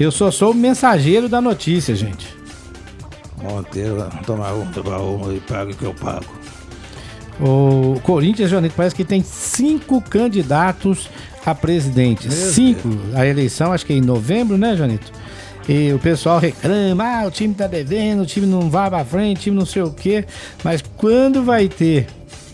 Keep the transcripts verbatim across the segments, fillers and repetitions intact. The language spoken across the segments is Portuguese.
Eu só sou o mensageiro da notícia, gente. Monteiro, tomar um, tomar um e paga o que eu pago. O Corinthians, Joanito, parece que tem cinco candidatos a presidente. Meu cinco. Deus. A eleição, acho que é em novembro, né, Joanito? E o pessoal reclama, ah, o time tá devendo, o time não vai pra frente, o time não sei o quê. Mas quando vai ter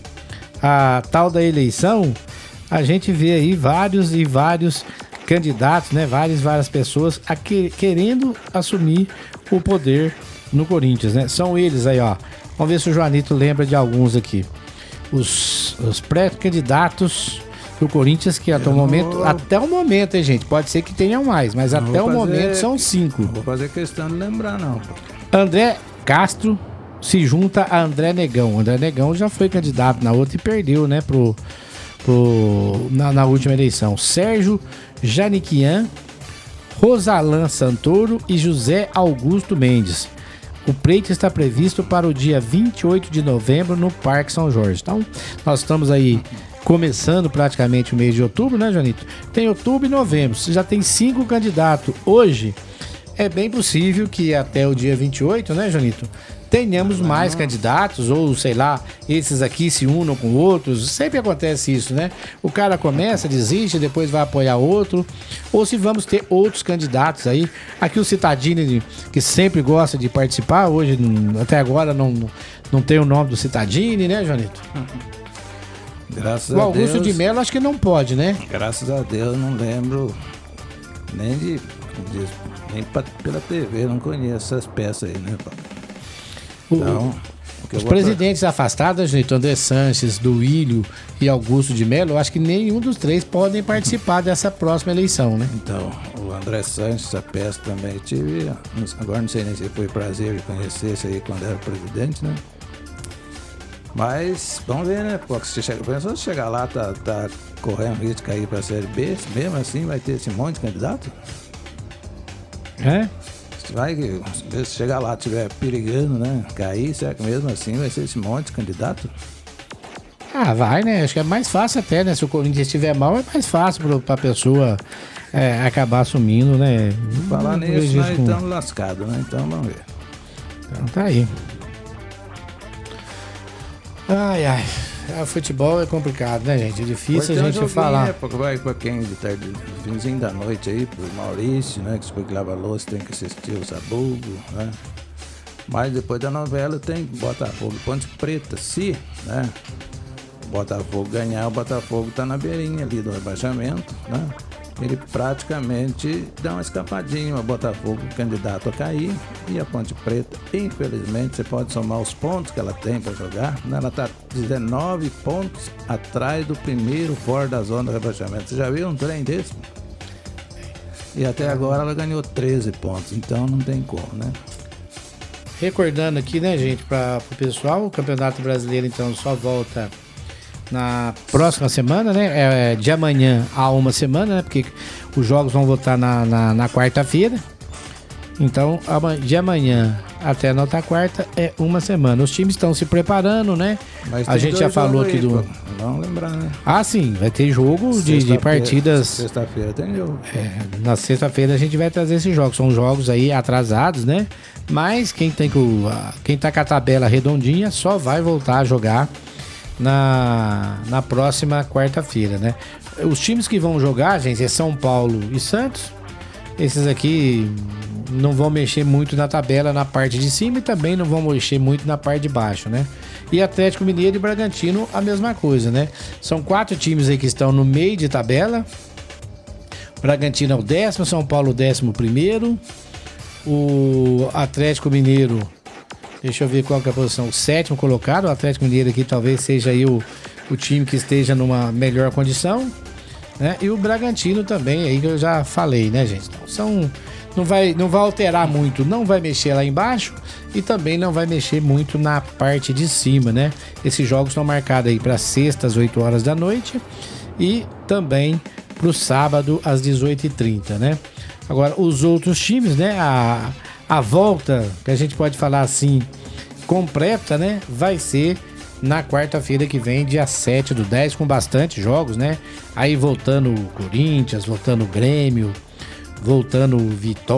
a tal da eleição, a gente vê aí vários e vários candidatos, né? Várias, várias pessoas a que, querendo assumir o poder no Corinthians, né? São eles aí, ó. Vamos ver se o Joanito lembra de alguns aqui. Os, os pré-candidatos do Corinthians, que até o momento, vou... até o momento, hein, gente? Pode ser que tenham mais, mas não até o fazer... momento são cinco. Não vou fazer questão de lembrar, não. André Castro se junta a André Negão. André Negão já foi candidato na outra e perdeu, né, pro, pro, na, na última eleição. Sérgio Janiquian, Rosalan Santoro e José Augusto Mendes. O pleito está previsto para o dia vinte e oito de novembro no Parque São Jorge. Então, nós estamos aí começando praticamente o mês de outubro, né, Joanito? Tem outubro e novembro. Você já tem cinco candidatos hoje. É bem possível que até o dia vinte e oito, né, Joanito, tenhamos mais candidatos, ou sei lá, esses aqui se unam com outros. Sempre acontece isso, né? O cara começa, desiste, depois vai apoiar outro. Ou se vamos ter outros candidatos aí. Aqui o Citadini, que sempre gosta de participar, hoje, até agora, não, não tem o nome do Citadini, né, Joanito? Graças o Augusto a Deus, de Mello acho que não pode, né? Graças a Deus, não lembro nem de, de nem pra, pela T V, não conheço essas peças aí, né? Então, o, os presidentes pra... afastados, gente, André Sanches, Duílio e Augusto de Mello, eu acho que nenhum dos três podem participar dessa próxima eleição, né? Então, o André Sanches, a peça também tive, agora não sei nem se foi prazer de conhecer esse aí quando era presidente, né? Mas, vamos ver, né? Porque se chega, se chegar lá, tá, tá correndo risco de cair pra Série B, mesmo assim vai ter esse monte de candidato? É? Se vai, se chegar lá, estiver perigando, né? Cair, será que mesmo assim vai ser esse monte de candidato? Ah, vai, né? Acho que é mais fácil até, né? Se o Corinthians estiver mal, é mais fácil pro, pra pessoa é, acabar assumindo, né? Falar não nisso, nós com... estamos lascados, né? Então vamos ver. Então tá aí. Ai, ai. O futebol é complicado, né, gente? É difícil a gente falar. É, vai pra quem de tarde, finzinho da noite aí, pro Maurício, né? Que se for que lava louça tem que assistir o Sabugo, né? Mas depois da novela tem Botafogo e Ponte Preta. Se, né? O Botafogo ganhar, o Botafogo tá na beirinha ali do rebaixamento, né? Ele praticamente dá uma escapadinha, o Botafogo candidato a cair, e a Ponte Preta, infelizmente, você pode somar os pontos que ela tem para jogar, né? Ela está dezenove pontos atrás do primeiro fora da zona do rebaixamento. Você já viu um trem desse? E até agora ela ganhou treze pontos, então não tem como, né? Recordando aqui, né, gente, para o pessoal, o Campeonato Brasileiro, então, só volta na próxima semana, né? É de amanhã a uma semana, né? Porque os jogos vão voltar na, na, na quarta-feira. Então, de amanhã até na outra quarta é uma semana. Os times estão se preparando, né? Mas a gente já falou aqui aí, do. Vamos lembrar, né? Ah, sim, vai ter jogo de, de partidas. Sexta-feira tem jogo. É, na sexta-feira a gente vai trazer esses jogos. São jogos aí atrasados, né? Mas quem tem com, quem tá com a tabela redondinha só vai voltar a jogar Na, na próxima quarta-feira, né? Os times que vão jogar, gente, é São Paulo e Santos. Esses aqui não vão mexer muito na tabela na parte de cima e também não vão mexer muito na parte de baixo, né? E Atlético Mineiro e Bragantino, a mesma coisa, né? São quatro times aí que estão no meio de tabela. Bragantino é o décimo, São Paulo o décimo primeiro. O Atlético Mineiro, deixa eu ver qual que é a posição. O sétimo colocado, o Atlético Mineiro aqui talvez seja aí o, o time que esteja numa melhor condição, né? E o Bragantino também, aí que eu já falei, né, gente? Então, são, não, vai, não vai alterar muito, não vai mexer lá embaixo e também não vai mexer muito na parte de cima, né? Esses jogos estão marcados aí para sexta às oito horas da noite e também para o sábado às dezoito e trinta, né? Agora, os outros times, né? A... A volta, que a gente pode falar assim, completa, né? Vai ser na quarta-feira que vem, dia sete do dez, com bastante jogos, né? Aí voltando o Corinthians, voltando o Grêmio, voltando o Vitória.